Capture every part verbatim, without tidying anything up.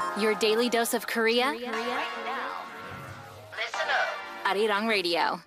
Your daily dose of Korea. Right now. Listen up. Arirang Radio.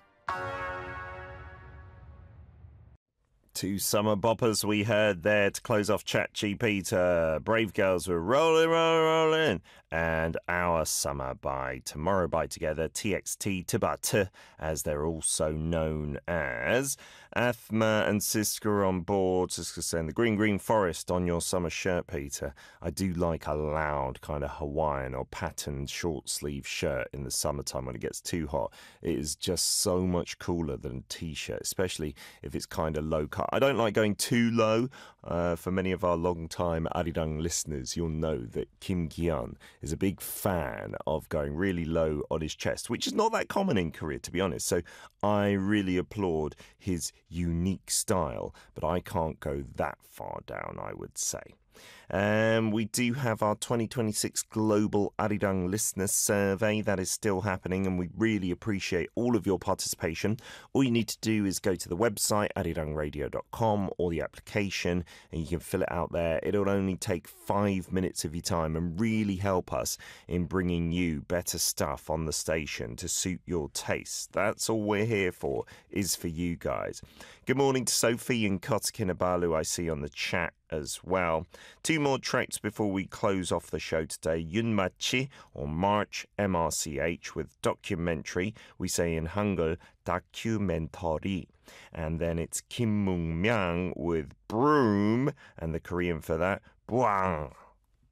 Two summer boppers we heard there to close off Chatchi Peter. Brave Girls were rolling, rolling, rolling. And Our Summer by Tomorrow by Together, T X T Tibata, as they're also known as. Athma and Siska are on board. Siska saying the green, green forest on your summer shirt, Peter. I do like a loud kind of Hawaiian or patterned short sleeve shirt in the summertime when it gets too hot. It is just so much cooler than a t-shirt, especially if it's kind of low cut. I don't like going too low. Uh, for many of our long-time Arirang listeners, you'll know that Kim Ki-yeon is a big fan of going really low on his chest, which is not that common in Korea, to be honest. So I really applaud his unique style, but I can't go that far down, I would say. Um, we do have our twenty twenty-six Global Arirang Listener Survey that is still happening, and we really appreciate all of your participation. All you need to do is go to the website arirang radio dot com or the application, and you can fill it out there. It'll only take five minutes of your time and really help us in bringing you better stuff on the station to suit your taste. That's all we're here for, is for you guys. Good morning to Sophie and Kotakinabalu I see on the chat as well. Two more tracks before we close off the show today. Yunmachi or March, M R C H with documentary. We say in Hangul, documentary. And then it's Kim Moon-myung with Broom, and the Korean for that, Bwang.